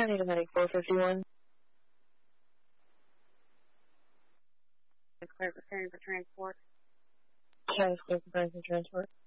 County to heading 451. It's clear preparing for transport. County is clear preparing for transport.